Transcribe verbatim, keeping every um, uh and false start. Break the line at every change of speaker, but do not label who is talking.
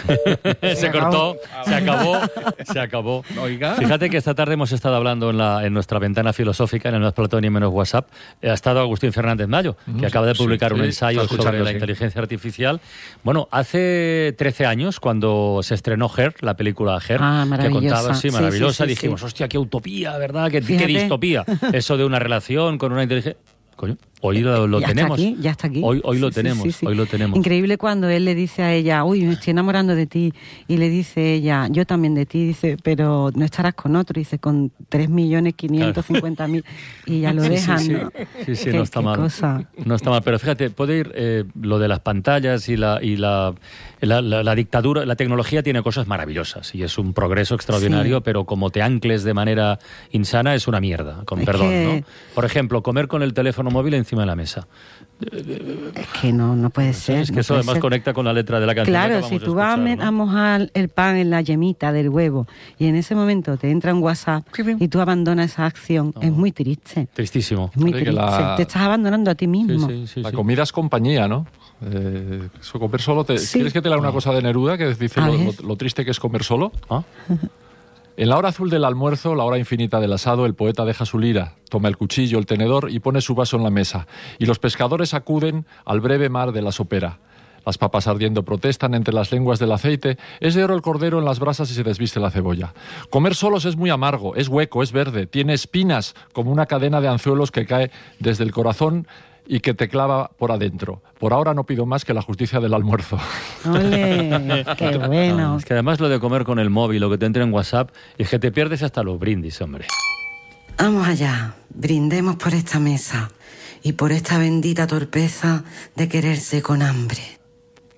se, se cortó, se acabó, se acabó.
Oiga.
Fíjate que esta tarde hemos estado hablando en, la, en nuestra ventana filosófica, en el Más Platón y Menos WhatsApp, ha estado Agustín Fernández Mayo, que acaba de publicar
sí,
un
sí,
ensayo sobre la
sí.
inteligencia artificial. Bueno, hace trece años, cuando se estrenó Her, la película Her,
Ah,
que contaba, sí,
sí,
maravillosa,
sí, sí,
dijimos,
sí.
hostia, qué utopía, ¿verdad? Qué, qué
Fíjate.
distopía. Eso de una relación con una inteligencia... Coño, hoy lo, lo
ya
tenemos.
Está aquí, ya está aquí.
Hoy, hoy lo
Sí, sí,
tenemos,
sí, sí.
hoy lo tenemos.
Increíble cuando él le dice a ella, uy, me estoy enamorando de ti. Y le dice ella, yo también de ti. Dice, pero no estarás con otro. Dice, con tres millones quinientos cincuenta mil. Y ya lo
Sí,
dejan,
sí, sí.
¿no?
Sí, sí,
Qué-
no está
qué
mal.
cosa.
No está mal, pero fíjate, puede ir eh, lo de las pantallas y la y la, la, la, la dictadura, la tecnología tiene cosas maravillosas y es un progreso extraordinario,
Sí.
pero como te ancles de manera insana es una mierda, con
Es
perdón,
que-
¿no? Por ejemplo, comer con el teléfono móvil encima de la mesa.
Es que no, no puede ser.
Es que
no
eso
puede
además
ser.
conecta con la letra de la canción. que
Claro,
acabamos
si
de
tú vas a,
escuchar,
me-
¿no?
a mojar el pan en la yemita del huevo y en ese momento te entra un WhatsApp y tú abandonas esa acción, es muy triste.
Tristísimo.
Es muy
Oye, que
triste.
la-
Te estás abandonando a ti
Sí,
mismo.
sí, sí,
La
sí.
comida es compañía, ¿no? Eh, eso, comer solo. Te,
Sí.
¿Quieres que te lea una cosa de Neruda que dice
A
lo,
ver.
lo- lo triste que es comer solo?
¿Ah?
En la hora azul del almuerzo, la hora infinita del asado, el poeta deja su lira, toma el cuchillo, el tenedor y pone su vaso en la mesa. Y los pescadores acuden al breve mar de la sopera. Las papas ardiendo protestan entre las lenguas del aceite. Es de oro el cordero en las brasas y se desviste la cebolla. Comer solos es muy amargo, es hueco, es verde, tiene espinas como una cadena de anzuelos que cae desde el corazón y que te clava por adentro. Por ahora no pido más que la justicia del almuerzo.
¡Ole! ¡Qué bueno!
No, es que además lo de comer con el móvil, lo que te entra en WhatsApp, es que te pierdes hasta los brindis, hombre.
Vamos allá, brindemos por esta mesa y por esta bendita torpeza de quererse con hambre.